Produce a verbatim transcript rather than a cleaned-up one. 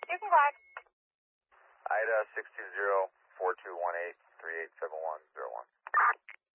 You can go ahead. Ida six two zero four two one eight three eight seven one zero one.